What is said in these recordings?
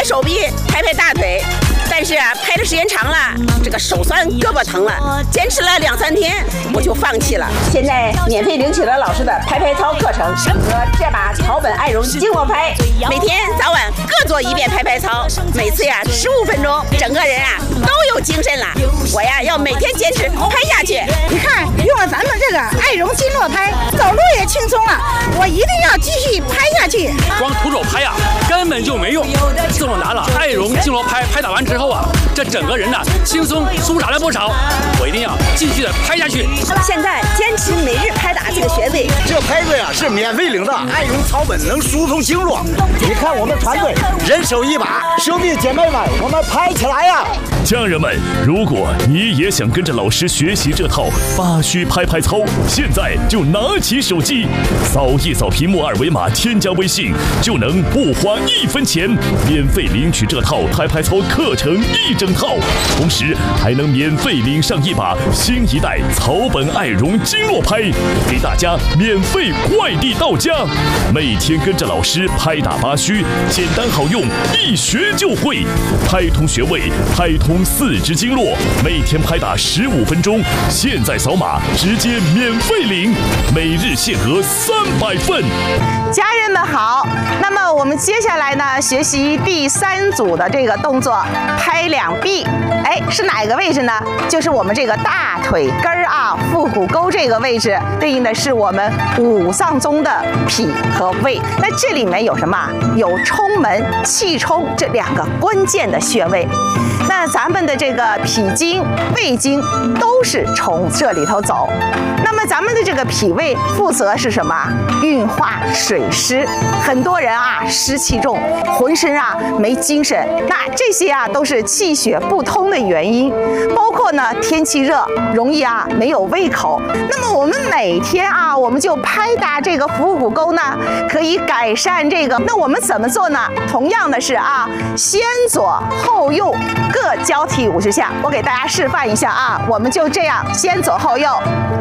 手臂，拍拍大腿。但是啊，拍的时间长了，这个手酸胳膊疼了，坚持了2、3天，我就放弃了。现在免费领取了老师的拍拍操课程和这把草本爱绒经络拍，每天早晚各做1遍拍拍操，每次呀15分钟，整个人啊都有精神了。我呀要每天坚持拍下去。 你看，用了咱们这个爱绒经络拍，走路也轻松了。我一定要继续拍下去。 光徒手拍呀，根本就没用。自从拿了爱绒经络拍打完之后啊，这整个人呢轻松舒展了不少。我一定要继续的拍下去。 现在坚持每日拍打这个穴位， 这拍子呀是免费领的，爱绒草本能疏通经络。你看我们团队人手一把，兄弟姐妹们，我们拍起来呀！ 家人们，如果你也想跟着老师学习这套8虚拍拍操，现在就拿起手机，扫一扫屏幕2维码，添加微信，就能不花1分钱，免费领取这套拍拍操课程1整套，同时还能免费领上一把新一代草本爱绒经络拍，给大家免费快递到家。每天跟着老师拍打8虚，简单好用，一学就会，拍通穴位，拍通4肢经络，每天拍打15分钟，现在扫码直接免费领，每日限额300份。 家人们好，那么我们接下来呢，学习第3组的这个动作，拍两臂。是哪个位置呢？就是我们这个大腿根儿啊，腹股沟这个位置，对应的是我们5脏中的脾和胃。那这里面有什么？有冲门、气冲这2个关键的穴位。那咱们的这个脾经、胃经都是从这里头走。那么咱们的这个脾胃负责是什么？运化水湿。很多人啊湿气重，浑身啊没精神，那这些啊都是气血不通的原因。包括呢天气热，容易啊没有胃口。那么我们每天啊，我们就拍打这个腹股沟呢，可以改善这个。那我们怎么做呢？同样的是啊，先左后右各交替50下。我给大家示范一下啊，我们就这样先左后右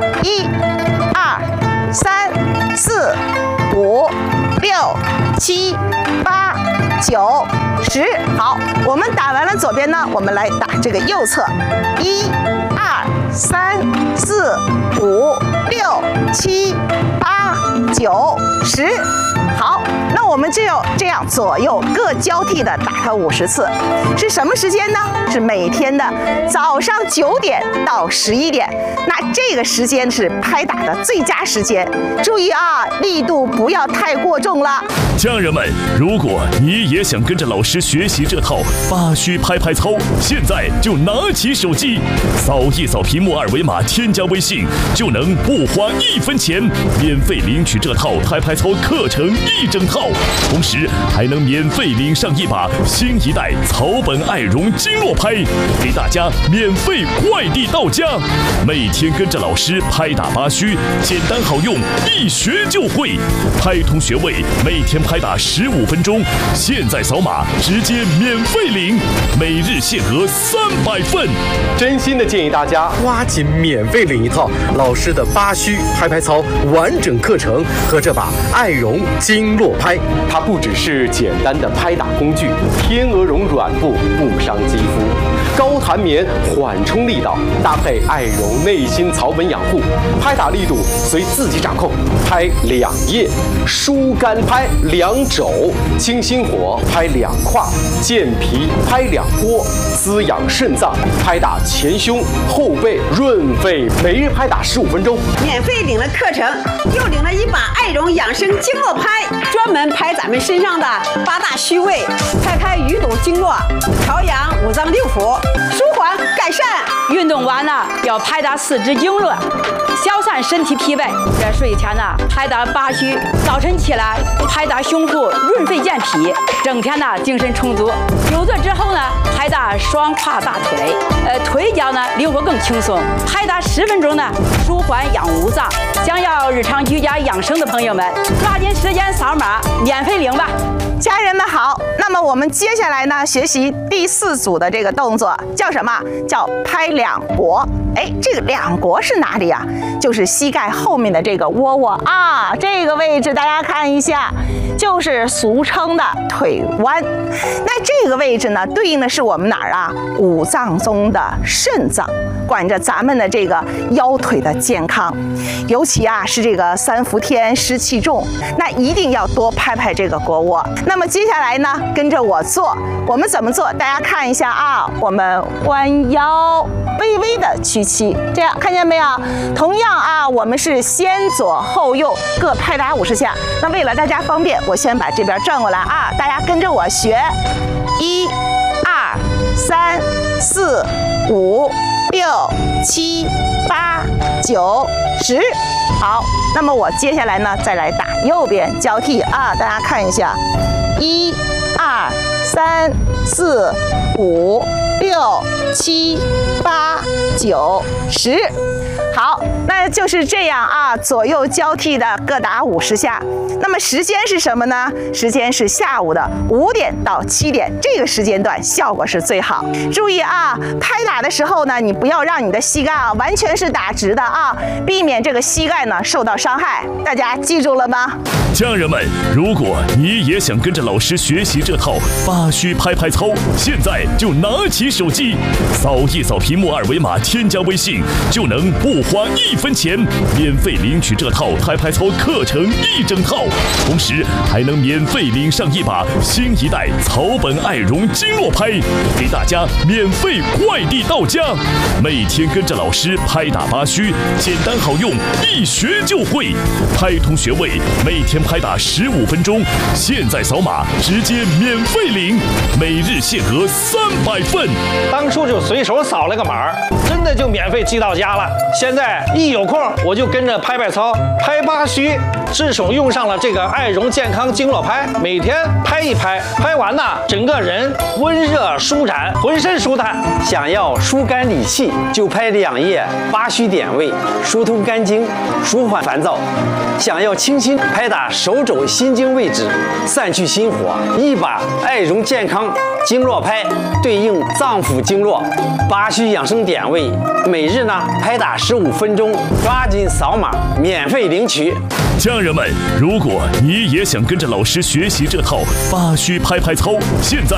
，1、2、3、4、5、6、7、8、9、10。好，我们打完了左边呢，我们来打这个右侧，1、2、3、4、5、6、7、8、9、10。好，那我们就这样左右各交替的打它50次，是什么时间呢？是每天的早上9点到11点，那这个时间是拍打的最佳时间。注意啊，力度不要太过重了。 家人们，如果你也想跟着老师学习这套8虚拍拍操，现在就拿起手机，扫一扫屏幕2维码，添加微信，就能不花1分钱，免费领取这套拍拍操课程1整套，同时还能免费领上一把新一代草本爱绒经络拍，给大家免费快递到家。每天跟着老师拍打8虚，简单好用，一学就会，拍通穴位，每天拍打15分钟，现在扫码直接免费领，每日限额300份。 真心的建议大家抓紧免费领一套老师的8虚拍拍操完整课程和这把爱绒经络拍。它不只是简单的拍打工具，天鹅绒软布不伤肌肤，高弹棉缓冲力道，搭配爱绒内心草本养护，拍打力度随自己掌控。拍2腋，疏肝拍2肘，清心火拍2胯，健脾拍2波，滋养肾脏拍打前胸后背，润肺。每日拍打15分钟， 免费领了课程，又领了一把爱绒养生经络拍，专门拍咱们身上的8大虚位，拍鱼肚经络，调养5脏6腑，舒缓改善。 运动完呢，要拍打4肢经络，消散身体疲惫。在睡前呢，拍打8虚，早晨起来拍打胸腹，润肺健脾，整天呢精神充足。久坐之后呢，拍打双胯大腿，腿脚呢灵活更轻松。拍打10分钟呢，舒缓养5脏。想要日常居家养生的朋友们，抓紧时间扫码免费领吧。 家人们好，那么我们接下来呢，学习第4组的这个动作叫什么？叫拍2腘。这个2腘是哪里啊？就是膝盖后面的这个窝窝啊，这个位置大家看一下， 就是俗称的腿弯。那这个位置呢，对应的是我们哪儿啊？五脏中的肾脏，管着咱们的这个腰腿的健康。尤其啊是这个3伏天湿气重，那一定要多拍拍这个腘窝。那么接下来呢，跟着我做，我们怎么做？大家看一下啊，我们弯腰，微微的屈膝，这样看见没有？同样啊，我们是先左后右各拍打50下。那为了大家方便，我先把这边转过来啊，大家跟着我学，1、2、3、4、5、6、7、8、9、10。好，那么我接下来呢，再来打右边交替啊，大家看一下，1、2、3、4、5、6、7、8、9、10。好，那就是这样啊，左右交替的各打50下。那么时间是什么呢？时间是下午的5点到7点，这个时间段效果是最好。注意啊，拍打的时候呢，你不要让你的膝盖啊完全是打直的啊，避免这个膝盖呢受到伤害。大家记住了吗？ 家人们，如果你也想跟着老师学习这套8虚拍拍操，现在就拿起手机，扫一扫屏幕2维码，添加微信，就能不花1分钱，免费领取这套拍拍操课程1整套，同时还能免费领上一把新一代草本爱绒经络拍，给大家免费快递到家。每天跟着老师拍打8虚，简单好用，一学就会。拍通穴位，每天拍打15分钟，现在扫码直接免费领，每日限额300份。 当初就随手扫了个码，真的就免费寄到家了。现在一有空我就跟着拍拍操，拍8虚，自从用上了这个爱绒健康经络拍，每天拍一拍，拍完呢，整个人温热舒展，浑身舒坦。 想要疏肝理气，就拍2页8虚点位，疏通肝经，舒缓烦躁。想要清新，拍打手肘心经位置，散去心火。一把爱绒健康经络拍对应脏腑经络8虚养生点位，每日呢拍打15分钟，抓紧扫码免费领取。 家人们，如果你也想跟着老师学习这套8虚拍拍操，现在